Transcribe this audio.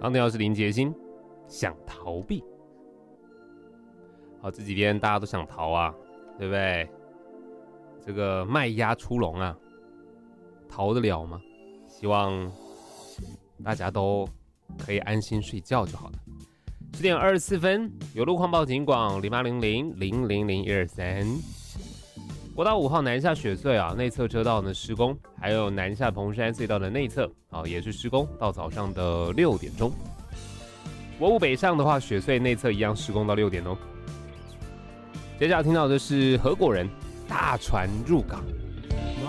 航天老师林杰星想逃避。好，这几天大家都想逃啊，对不对？这个卖鸭出笼啊，逃得了吗？希望大家都可以安心睡觉就好了。10点24分，有路况报警广0800000123。国道5号南下雪隧啊，内侧车道呢施工，还有南下蓬山隧道的内侧啊也是施工，到早上的6点钟。国5北上的话，雪隧内侧一样施工到6点哦。接下来听到的是合果人大船入港。